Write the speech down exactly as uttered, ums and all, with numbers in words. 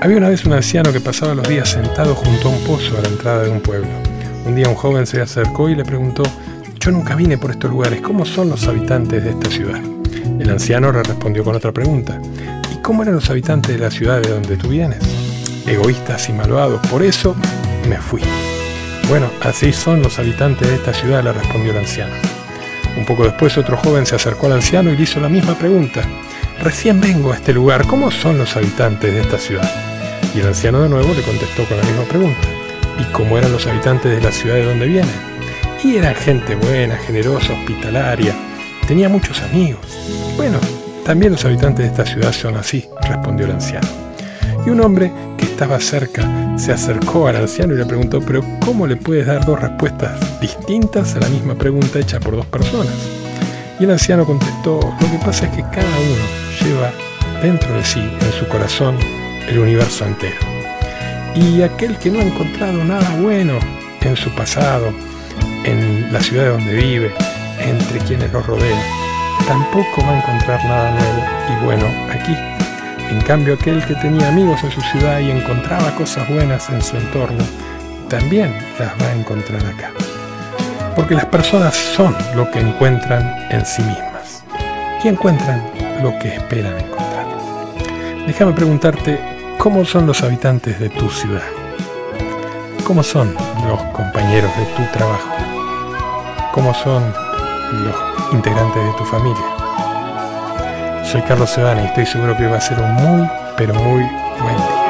Había una vez un anciano que pasaba los días sentado junto a un pozo a la entrada de un pueblo. Un día un joven se acercó y le preguntó: «Yo nunca vine por estos lugares, ¿cómo son los habitantes de esta ciudad?». El anciano le respondió con otra pregunta: «¿Y cómo eran los habitantes de la ciudad de donde tú vienes?». «Egoístas y malvados, por eso me fui». «Bueno, así son los habitantes de esta ciudad», le respondió el anciano. Un poco después otro joven se acercó al anciano y le hizo la misma pregunta: «Recién vengo a este lugar, ¿cómo son los habitantes de esta ciudad?». Y el anciano de nuevo le contestó con la misma pregunta: «¿Y cómo eran los habitantes de la ciudad de donde vienen?». «Y eran gente buena, generosa, hospitalaria, tenía muchos amigos». «Bueno, también los habitantes de esta ciudad son así», respondió el anciano. Y un hombre que estaba cerca se acercó al anciano y le preguntó: «¿Pero cómo le puedes dar dos respuestas distintas a la misma pregunta hecha por dos personas?». Y el anciano contestó: «Lo que pasa es que cada uno lleva dentro de sí, en su corazón, el universo entero. Y aquel que no ha encontrado nada bueno en su pasado, en la ciudad donde vive, entre quienes lo rodean, tampoco va a encontrar nada nuevo y bueno aquí. En cambio, aquel que tenía amigos en su ciudad y encontraba cosas buenas en su entorno, también las va a encontrar acá. Porque las personas son lo que encuentran en sí mismas y encuentran lo que esperan encontrar». Déjame preguntarte: ¿cómo son los habitantes de tu ciudad? ¿Cómo son los compañeros de tu trabajo? ¿Cómo son los integrantes de tu familia? Soy Carlos Sebane y estoy seguro que va a ser un muy, pero muy buen día.